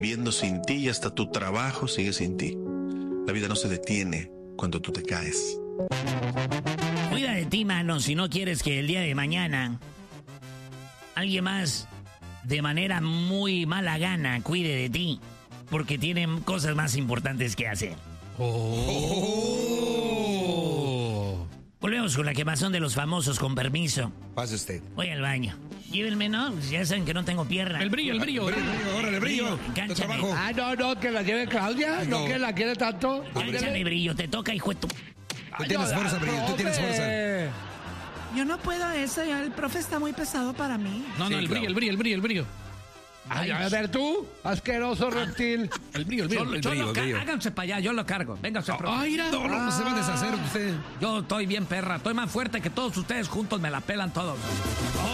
viviendo sin ti y hasta tu trabajo sigue sin ti. La vida no se detiene cuando tú te caes. Cuida de ti, mano, si no quieres que el día de mañana alguien más, de manera muy mala gana, cuide de ti, porque tienen cosas más importantes que hacer. Volvemos con la quemazón de los famosos, con permiso. Pase usted. Voy al baño. Llévenme, ¿no? Ya saben que no tengo pierna. El brillo. Órale, brillo. Cánchame. Trabajo. No, que la lleve Claudia. No, que la quiere tanto. Cánchame, brillo. Te toca, hijo de tu... Tú tienes fuerza, brillo. Tú tienes fuerza. Yo no puedo eso, ya el profe está muy pesado para mí. No, Sí, el claro. brillo. Ay, a ver tú, asqueroso reptil. El brillo. Háganse para allá, yo lo cargo. Vénganse, profe. Ay, mira. No se va a deshacer usted. Yo estoy bien perra, estoy más fuerte que todos ustedes juntos, me la pelan todos.